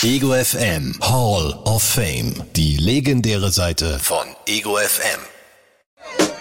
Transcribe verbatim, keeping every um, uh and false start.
Ego F M Hall of Fame. Die legendäre Seite von Ego F M.